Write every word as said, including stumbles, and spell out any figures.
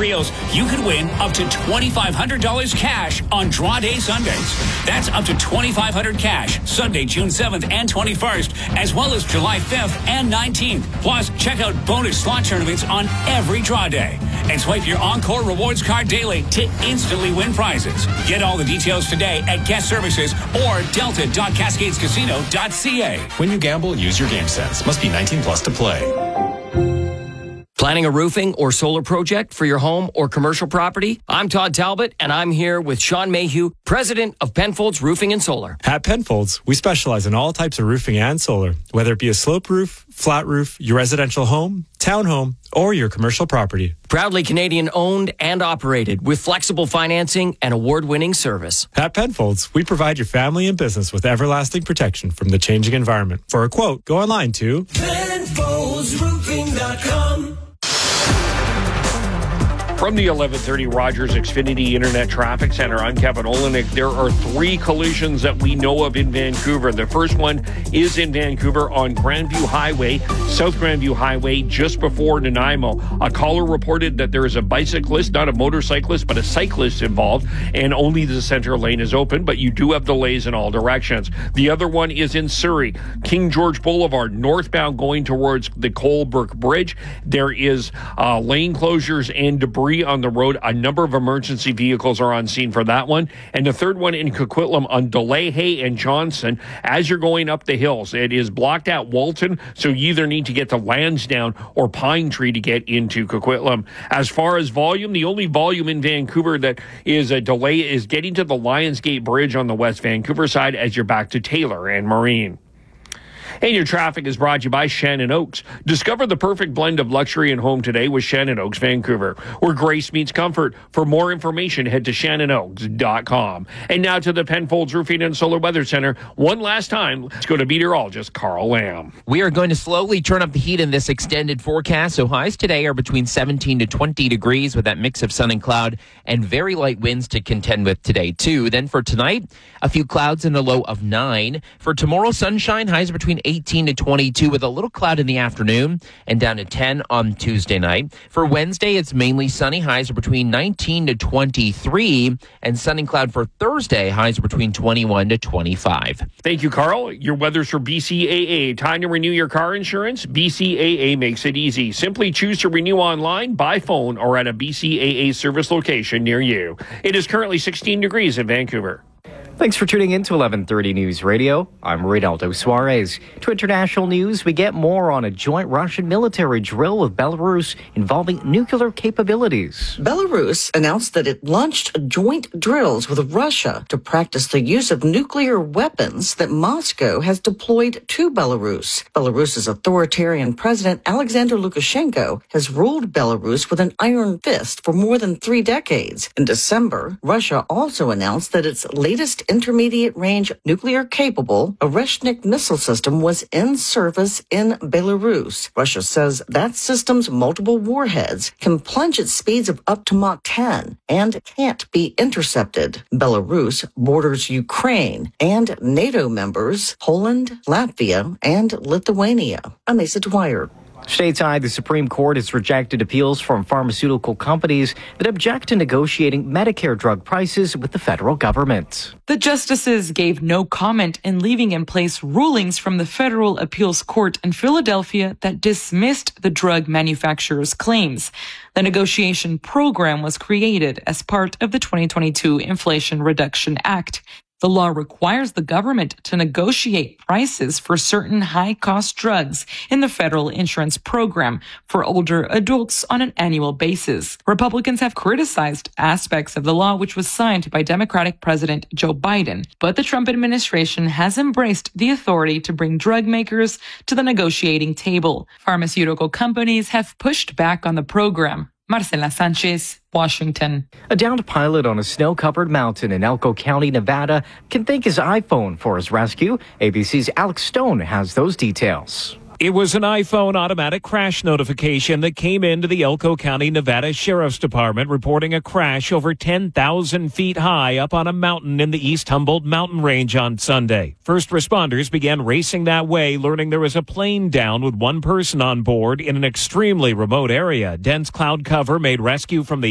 reels, you could win up to twenty-five hundred dollars cash on Draw Day Sundays. That's up to twenty-five hundred dollars cash Sunday, June seventh and twenty-first, as well as July fifth and nineteenth. Plus, check out bonus slot tournaments on every draw day. And swipe your Encore Rewards card daily to instantly win prizes. Get all the details today at Guest Services or delta dot cascades casino dot c a. When you gamble, use your game sense. Must be nineteen plus to play. Planning a roofing or solar project for your home or commercial property? I'm Todd Talbot, and I'm here with Sean Mayhew, president of Penfolds Roofing and Solar. At Penfolds, we specialize in all types of roofing and solar, whether it be a slope roof, flat roof, your residential home, townhome, or your commercial property. Proudly Canadian owned and operated with flexible financing and award-winning service. At Penfolds, we provide your family and business with everlasting protection from the changing environment. For a quote, go online to Penfolds Roofing dot com. From the eleven thirty Rogers Xfinity Internet Traffic Center, I'm Kevin Olenek. There are three collisions that we know of in Vancouver. The first one is in Vancouver on Grandview Highway, South Grandview Highway, just before Nanaimo. A caller reported that there is a bicyclist, not a motorcyclist, but a cyclist involved, and only the center lane is open, but you do have delays in all directions. The other one is in Surrey, King George Boulevard, northbound going towards the Colebrook Bridge. There is uh, lane closures and debris on the road. A number of emergency vehicles are on scene for that one. And the third one in Coquitlam on DeLay and Johnson. As you're going up the hills, it is blocked at Walton, so you either need to get to Lansdowne or Pine Tree to get into Coquitlam. As far as volume, the only volume in Vancouver that is a delay is getting to the Lionsgate Bridge on the West Vancouver side as you're back to Taylor and Marine. And your traffic is brought to you by Shannon Oaks. Discover the perfect blend of luxury and home today with Shannon Oaks Vancouver, where grace meets comfort. For more information, head to shannon oaks dot com. And now to the Penfolds Roofing and Solar Weather Center. One last time, let's go to meteorologist Carl Lamb. We are going to slowly turn up the heat in this extended forecast. So highs today are between seventeen to twenty degrees with that mix of sun and cloud and very light winds to contend with today, too. Then for tonight, a few clouds and a low of nine. For tomorrow, sunshine, highs are between eighteen to twenty-two with a little cloud in the afternoon and down to ten on Tuesday night. For Wednesday, it's mainly sunny. Highs are between nineteen to twenty-three, and sun and cloud for Thursday. Highs are between twenty-one to twenty-five. Thank you, Carl. Your weather's for B C A A. Time to renew your car insurance? B C A A makes it easy. Simply choose to renew online, by phone, or at a B C A A service location near you. It is currently sixteen degrees in Vancouver. Thanks for tuning in to eleven thirty News Radio. I'm Reynaldo Suarez. To international news, we get more on a joint Russian military drill with Belarus involving nuclear capabilities. Belarus announced that it launched joint drills with Russia to practice the use of nuclear weapons that Moscow has deployed to Belarus. Belarus's authoritarian president, Alexander Lukashenko, has ruled Belarus with an iron fist for more than three decades. In December, Russia also announced that its latest intermediate-range nuclear-capable Oreshnik missile system was in service in Belarus. Russia says that system's multiple warheads can plunge at speeds of up to Mach ten and can't be intercepted. Belarus borders Ukraine and NATO members Poland, Latvia, and Lithuania. I'm Asa Dwyer. Stateside, the Supreme Court has rejected appeals from pharmaceutical companies that object to negotiating Medicare drug prices with the federal government. The justices gave no comment in leaving in place rulings from the Federal Appeals Court in Philadelphia that dismissed the drug manufacturer's claims. The negotiation program was created as part of the twenty twenty-two Inflation Reduction Act. The law requires the government to negotiate prices for certain high-cost drugs in the federal insurance program for older adults on an annual basis. Republicans have criticized aspects of the law, which was signed by Democratic President Joe Biden, but the Trump administration has embraced the authority to bring drug makers to the negotiating table. Pharmaceutical companies have pushed back on the program. Marcela Sanchez, Washington. A downed pilot on a snow-covered mountain in Elko County, Nevada, can thank his iPhone for his rescue. A B C's Alex Stone has those details. It was an iPhone automatic crash notification that came into the Elko County, Nevada Sheriff's Department reporting a crash over ten thousand feet high up on a mountain in the East Humboldt mountain range on Sunday. First responders began racing that way, learning there was a plane down with one person on board in an extremely remote area. Dense cloud cover made rescue from the